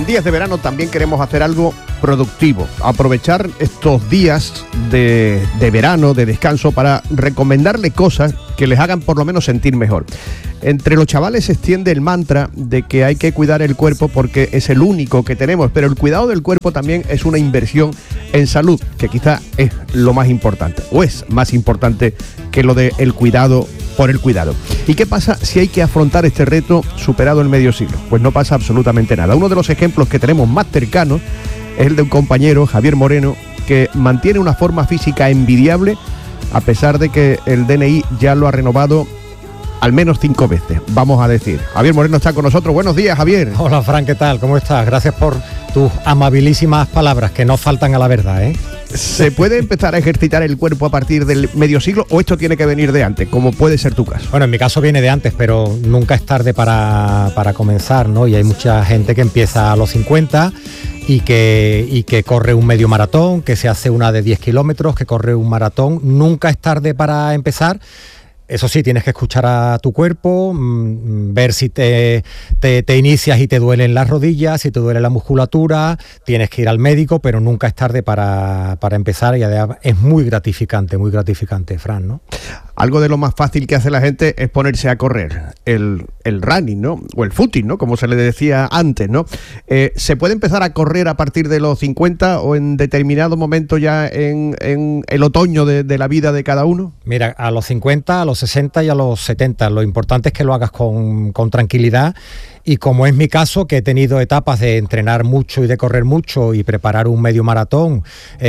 días de verano también queremos hacer algo productivo, aprovechar estos días de verano, de descanso, para recomendarle cosas que les hagan por lo menos sentir mejor. Entre los chavales se extiende el mantra de que hay que cuidar el cuerpo porque es el único que tenemos, pero el cuidado del cuerpo también es una inversión en salud, que quizá es lo más importante, o es más importante que lo del cuidado por el cuidado. ¿Y qué pasa si hay que afrontar este reto superado en medio siglo? Pues no pasa absolutamente nada. Uno de los ejemplos que tenemos más cercanos es el de un compañero, Javier Moreno, que mantiene una forma física envidiable a pesar de que el DNI ya lo ha renovado al menos 5 veces, vamos a decir. Javier Moreno está con nosotros. Buenos días, Javier. Hola, Fran, ¿qué tal? ¿Cómo estás? Gracias por tus amabilísimas palabras, que no faltan a la verdad, ¿eh? ¿Se puede empezar a ejercitar el cuerpo a partir del medio siglo o esto tiene que venir de antes, como puede ser tu caso? Bueno, en mi caso viene de antes, pero nunca es tarde para comenzar, ¿no? Y hay mucha gente que empieza a los 50 y que corre un medio maratón, que se hace una de 10 kilómetros, que corre un maratón. Nunca es tarde para empezar. Eso sí, tienes que escuchar a tu cuerpo, ver si te inicias y te duelen las rodillas, si te duele la musculatura, tienes que ir al médico, pero nunca es tarde para empezar, y además es muy gratificante, Fran, ¿no? Algo de lo más fácil que hace la gente es ponerse a correr, el running, ¿no? O el footing, ¿no? Como se le decía antes, ¿no? ¿Se puede empezar a correr a partir de los 50 o en determinado momento ya en el otoño de la vida de cada uno? Mira, a los 50, a los 60 y a los 70. Lo importante es que lo hagas con tranquilidad, y como es mi caso, que he tenido etapas de entrenar mucho y de correr mucho y preparar un medio maratón,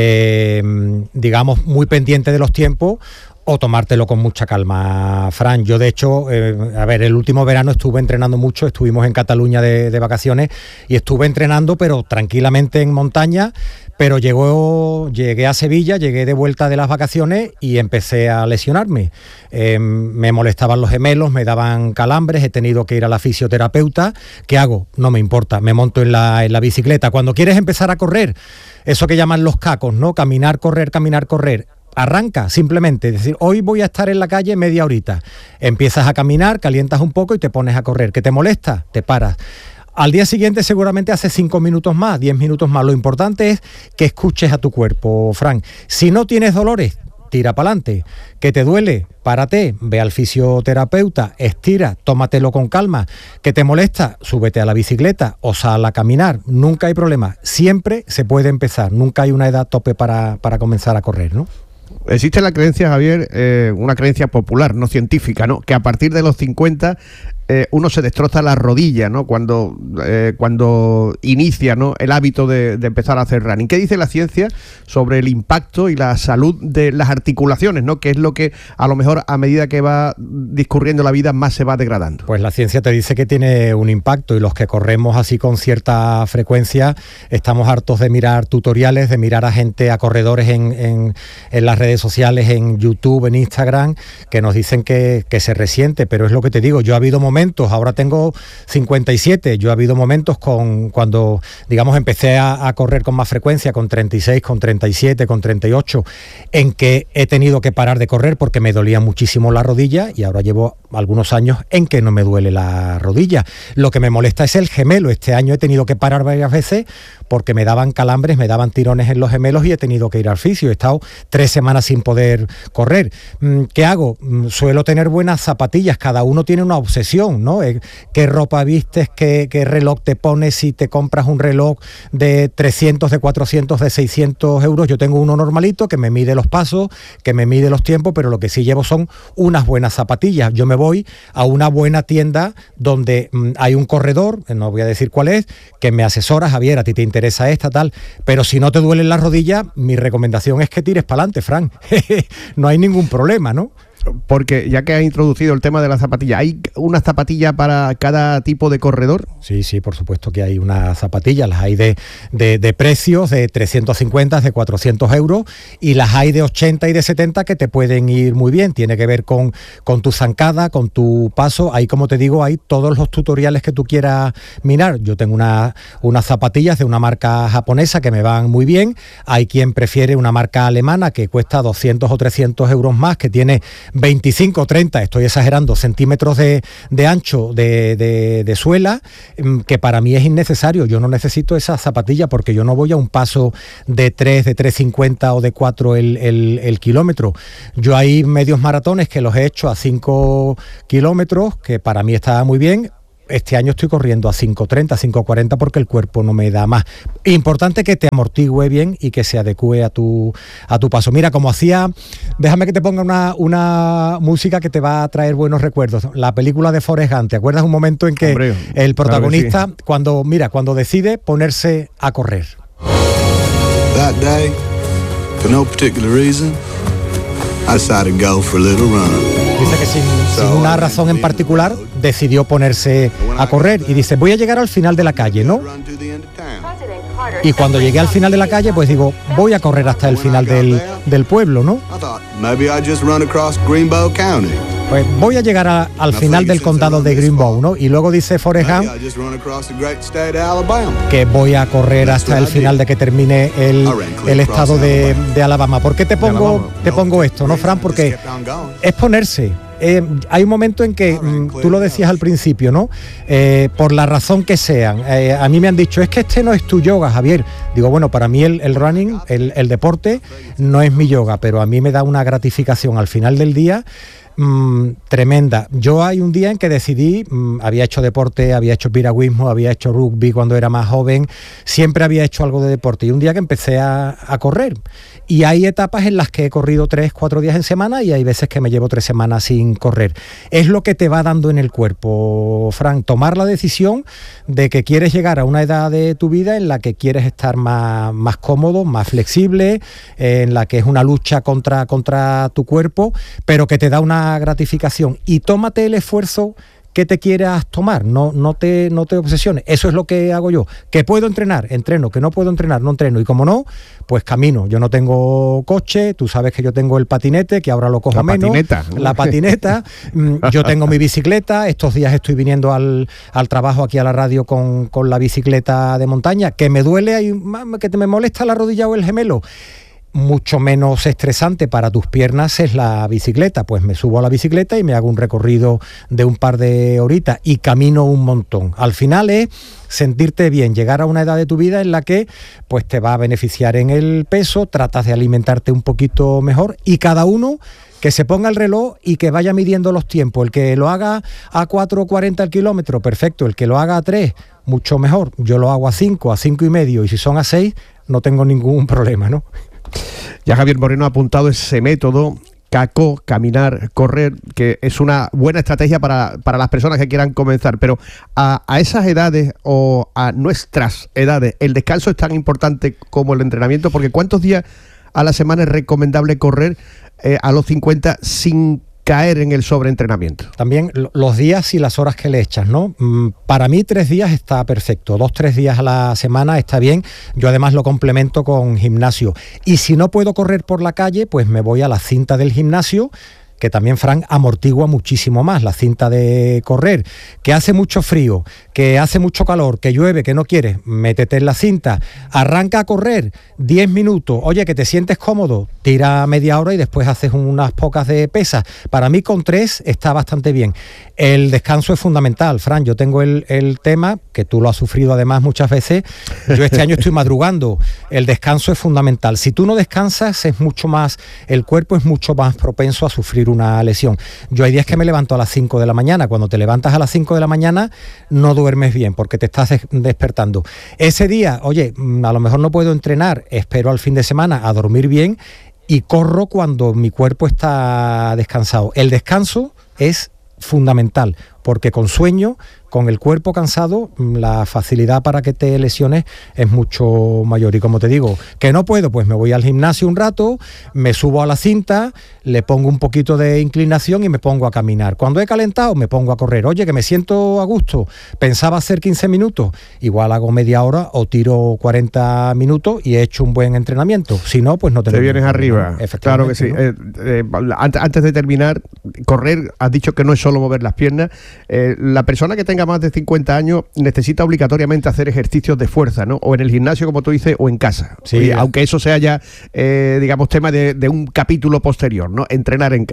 digamos, muy pendiente de los tiempos, o tomártelo con mucha calma, Fran. Yo, de hecho, el último verano estuve entrenando mucho, estuvimos en Cataluña de vacaciones y estuve entrenando, pero tranquilamente en montaña, pero llegué a Sevilla, llegué de vuelta de las vacaciones y empecé a lesionarme. Me molestaban los gemelos, me daban calambres, he tenido que ir a la fisioterapeuta. ¿Qué hago? No me importa, me monto en la bicicleta. Cuando quieres empezar a correr, eso que llaman los cacos, ¿no? Caminar, correr, arranca simplemente, es decir, hoy voy a estar en la calle media horita. Empiezas a caminar, calientas un poco y te pones a correr. ¿Qué te molesta? Te paras. Al día siguiente seguramente haces 5 minutos más, 10 minutos más. Lo importante es que escuches a tu cuerpo, Fran. Si no tienes dolores, tira para adelante. ¿Que te duele? Párate, ve al fisioterapeuta, estira, tómatelo con calma. ¿Que te molesta? Súbete a la bicicleta o sal a caminar. Nunca hay problema. Siempre se puede empezar. Nunca hay una edad tope para comenzar a correr, ¿no? Existe la creencia, Javier, una creencia popular, no científica, ¿no? Que a partir de los 50 uno se destroza la rodilla, ¿no? Cuando inicia, ¿no?, el hábito de empezar a hacer running. ¿Qué dice la ciencia sobre el impacto y la salud de las articulaciones, ¿no? Que es lo que a lo mejor a medida que va discurriendo la vida más se va degradando. Pues la ciencia te dice que tiene un impacto, y los que corremos así con cierta frecuencia estamos hartos de mirar tutoriales, de mirar a gente, a corredores en las redes sociales, en YouTube, en Instagram, que nos dicen que se resiente, pero es lo que te digo, yo ha habido momentos, ahora tengo 57, yo ha habido momentos cuando digamos empecé a correr con más frecuencia, con 36, con 37, con 38, en que he tenido que parar de correr porque me dolía muchísimo la rodilla, y ahora llevo algunos años en que no me duele la rodilla. Lo que me molesta es el gemelo. Este año he tenido que parar varias veces porque me daban calambres, me daban tirones en los gemelos y he tenido que ir al fisio. He estado 3 semanas sin poder correr. ¿Qué hago? Suelo tener buenas zapatillas. Cada uno tiene una obsesión, ¿no? ¿Qué ropa vistes? ¿Qué reloj te pones? Si te compras un reloj de 300, de 400, de 600 euros, yo tengo uno normalito que me mide los pasos, que me mide los tiempos, pero lo que sí llevo son unas buenas zapatillas. Yo me voy a una buena tienda donde hay un corredor, no voy a decir cuál es, que me asesora. Javier, a ti te interesa esta, tal, pero si no te duelen las rodillas, mi recomendación es que tires para adelante, Fran. No hay ningún problema, ¿no? Porque ya que has introducido el tema de la zapatilla, ¿hay una zapatilla para cada tipo de corredor? Sí, por supuesto que hay una zapatilla. Las hay de precios de 350, de 400 euros, y las hay de 80 y de 70 que te pueden ir muy bien. Tiene que ver con tu zancada, con tu paso. Ahí, como te digo, hay todos los tutoriales que tú quieras mirar. Yo tengo unas zapatillas de una marca japonesa que me van muy bien. Hay quien prefiere una marca alemana que cuesta 200 o 300 euros más, que tiene 25, 30, estoy exagerando, centímetros de ancho de suela, que para mí es innecesario. Yo no necesito esa zapatilla porque yo no voy a un paso de 3, de 3,50 o de 4 el kilómetro. Yo hay medios maratones que los he hecho a 5 kilómetros, que para mí está muy bien. Este año estoy corriendo a 5,30, 5,40 porque el cuerpo no me da más. Importante que te amortigüe bien y que se adecue a tu paso. Mira, como hacía, déjame que te ponga una música que te va a traer buenos recuerdos. La película de Forrest Gump, ¿te acuerdas un momento en que el protagonista, claro que sí, cuando decide ponerse a correr? That day, for no particular reason, I decided to go for a little run. Dice que sin una razón en particular decidió ponerse a correr y dice, voy a llegar al final de la calle, ¿no? Y cuando llegué al final de la calle, pues digo, voy a correr hasta el final del pueblo, ¿no? Pues voy a llegar al final del condado de Greenbow, ¿no? Y luego dice Forrest Gump que voy a correr hasta el final de que termine el estado de Alabama. ¿Por qué te pongo esto, no, Fran? Porque es ponerse. Hay un momento en que, tú lo decías al principio, ¿no? Por la razón que sean. A mí me han dicho, es que este no es tu yoga, Javier. Digo, bueno, para mí el running, el deporte, no es mi yoga, pero a mí me da una gratificación al final del día tremenda. Yo hay un día en que decidí, había hecho deporte, había hecho piragüismo, había hecho rugby cuando era más joven, siempre había hecho algo de deporte, y un día que empecé a correr. Y hay etapas en las que he corrido 3, 4 días en semana y hay veces que me llevo 3 semanas sin correr. Es lo que te va dando en el cuerpo, Fran, tomar la decisión de que quieres llegar a una edad de tu vida en la que quieres estar más cómodo, más flexible, en la que es una lucha contra tu cuerpo, pero que te da una gratificación, y tómate el esfuerzo que te quieras tomar, no te obsesiones. Eso es lo que hago yo. Que puedo entrenar, entreno, que no puedo entrenar, no entreno, y como no, pues camino. Yo no tengo coche, tú sabes que yo tengo el patinete, que ahora lo cojo menos. La patineta. Yo tengo mi bicicleta, estos días estoy viniendo al trabajo aquí a la radio con la bicicleta de montaña, que me duele, que me molesta la rodilla o el gemelo. Mucho menos estresante para tus piernas es la bicicleta, pues me subo a la bicicleta y me hago un recorrido de un par de horitas y camino un montón. Al final es sentirte bien, llegar a una edad de tu vida en la que pues te va a beneficiar en el peso, tratas de alimentarte un poquito mejor, y cada uno que se ponga el reloj y que vaya midiendo los tiempos. El que lo haga a 4:40 el kilómetro, perfecto. El que lo haga a 3, mucho mejor. Yo lo hago a 5, a 5,5, y si son a 6, no tengo ningún problema, ¿no? Ya Javier Moreno ha apuntado ese método CACO, caminar, correr, que es una buena estrategia para las personas que quieran comenzar, pero a esas edades o a nuestras edades, ¿el descanso es tan importante como el entrenamiento? Porque ¿cuántos días a la semana es recomendable correr a los 50 sin caer en el sobreentrenamiento? También los días y las horas que le echas, ¿no? Para mí 3 días está perfecto, 2, 3 días a la semana está bien. Yo además lo complemento con gimnasio, y si no puedo correr por la calle, pues me voy a la cinta del gimnasio, que también, Fran, amortigua muchísimo más la cinta de correr. Que hace mucho frío, que hace mucho calor, que llueve, que no quieres, métete en la cinta, arranca a correr 10 minutos, oye, que te sientes cómodo, tira media hora y después haces unas pocas de pesas. Para mí con 3 está bastante bien. El descanso es fundamental, Fran. Yo tengo el tema, que tú lo has sufrido además muchas veces, yo este año estoy madrugando. El descanso es fundamental. Si tú no descansas, el cuerpo es mucho más propenso a sufrir una lesión. Yo hay días que me levanto a las 5 de la mañana. Cuando te levantas a las 5 de la mañana no duermes bien porque te estás despertando. Ese día, oye, a lo mejor no puedo entrenar, espero al fin de semana a dormir bien y corro cuando mi cuerpo está descansado. El descanso es fundamental, porque con sueño, con el cuerpo cansado, la facilidad para que te lesiones es mucho mayor. Y como te digo, que no puedo, pues me voy al gimnasio un rato, me subo a la cinta, le pongo un poquito de inclinación y me pongo a caminar. Cuando he calentado, me pongo a correr. Oye, que me siento a gusto, pensaba hacer 15 minutos, igual hago media hora o tiro 40 minutos y he hecho un buen entrenamiento. Si no, pues no te vienes arriba. Claro que sí. ¿No? Antes de terminar, correr, has dicho que no es solo mover las piernas. La persona que tenga más de 50 años necesita obligatoriamente hacer ejercicios de fuerza, ¿no? O en el gimnasio, como tú dices, o en casa. Sí, aunque eso sea ya, digamos, tema de un capítulo posterior, ¿no? Entrenar en casa.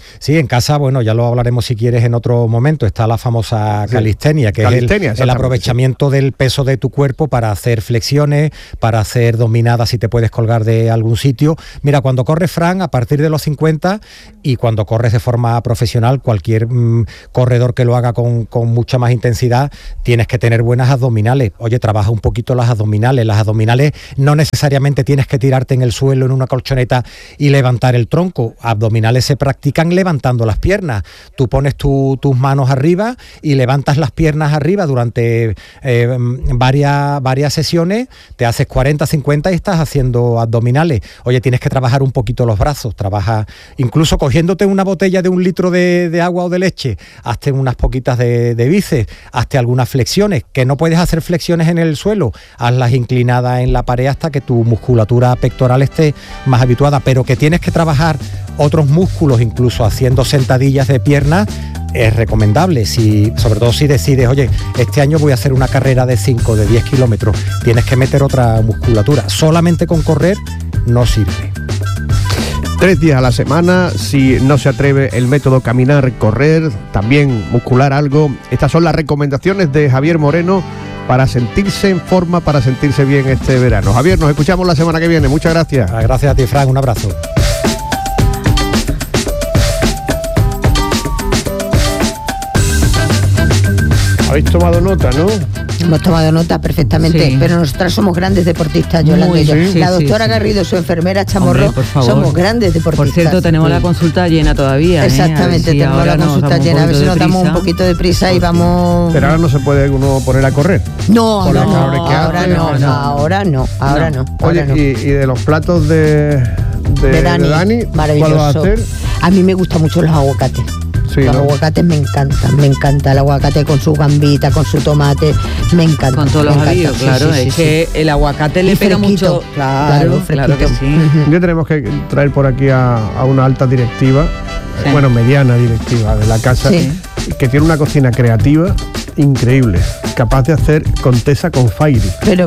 Sí, en casa, bueno, ya lo hablaremos si quieres en otro momento, está la famosa calistenia, que es el aprovechamiento del peso de tu cuerpo para hacer flexiones, para hacer dominadas si te puedes colgar de algún sitio. Mira, cuando corres, Fran, a partir de los 50 y cuando corres de forma profesional, cualquier corredor que lo haga con mucha más intensidad, tienes que tener buenas abdominales. Oye, trabaja un poquito las abdominales. Las abdominales no necesariamente tienes que tirarte en el suelo en una colchoneta y levantar el tronco. Abdominales se practican levantando las piernas. Tú pones tus manos arriba y levantas las piernas arriba durante varias sesiones, te haces 40, 50 y estás haciendo abdominales. Oye, tienes que trabajar un poquito los brazos, trabaja incluso cogiéndote una botella de 1 litro de agua o de leche, hazte unas poquitas de bíceps, hazte algunas flexiones, que no puedes hacer flexiones en el suelo, hazlas inclinadas en la pared hasta que tu musculatura pectoral esté más habituada, pero que tienes que trabajar otros músculos, incluso haciendo sentadillas de piernas, es recomendable, sobre todo si decides, oye, este año voy a hacer una carrera de 5, de 10 kilómetros, tienes que meter otra musculatura, solamente con correr no sirve. 3 días a la semana, si no se atreve el método caminar, correr, también muscular algo. Estas son las recomendaciones de Javier Moreno para sentirse en forma, para sentirse bien este verano. Javier, nos escuchamos la semana que viene. Muchas gracias. Gracias a ti, Fran. Un abrazo. Habéis tomado nota, ¿no? Hemos tomado nota perfectamente, sí. Pero nosotras somos grandes deportistas, Yolanda y yo. Sí, la doctora Garrido, su enfermera Chamorro, somos grandes deportistas. Por cierto, tenemos la consulta llena todavía. Exactamente, tenemos la consulta llena, a ver si nos damos un poquito de prisa y vamos... Pero ahora no se puede uno poner a correr. No, ahora no. Oye, ¿y de los platos de Dani, maravilloso. ¿Cuál vas a hacer? A mí me gustan mucho los aguacates. Sí, los aguacates me encanta el aguacate con su gambita, con su tomate, me encanta. Con todos los avíos, claro, es que el aguacate le pega mucho. Claro que sí. Un día tenemos que traer por aquí a una alta directiva, mediana directiva de la casa, que tiene una cocina creativa increíble, capaz de hacer contesa con Fairy. Pero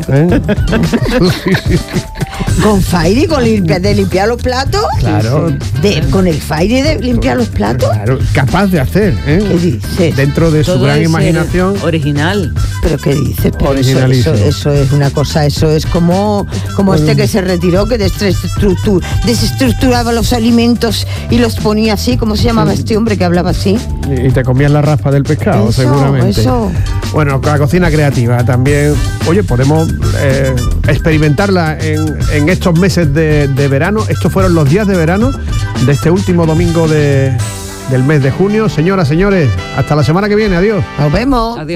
¿con Fairy? ¿De limpiar los platos? Claro. ¿Con el Fairy de limpiar los platos? Claro, capaz de hacer, ¿Qué dices? Dentro de su gran imaginación. Original. ¿Pero qué dices? Eso es una cosa, eso es como este que se retiró, que desestructuraba los alimentos y los ponía así. ¿Cómo se llamaba este hombre que hablaba así? Y te comías la raspa del pescado, seguramente. Eso. Bueno, la cocina creativa también. Oye, podemos experimentarla en estos meses de verano. Estos fueron los días de verano de este último domingo del mes de junio. Señoras, señores, hasta la semana que viene. Adiós. Nos vemos. Adiós.